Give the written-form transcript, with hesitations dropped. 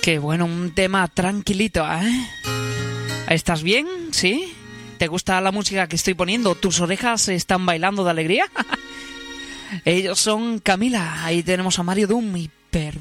Qué bueno, un tema tranquilito, ¿eh? ¿Estás bien? ¿Sí? ¿Te gusta la música que estoy poniendo? ¿Tus orejas están bailando de alegría? Ellos son Camila. Ahí tenemos a Mario Doom y